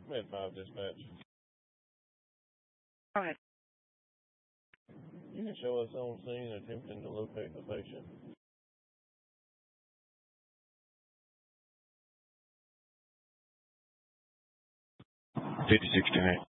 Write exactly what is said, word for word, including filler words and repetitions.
Med five dispatch. Go ahead. You can show us on scene attempting to locate the patient. fifty-six ten eight.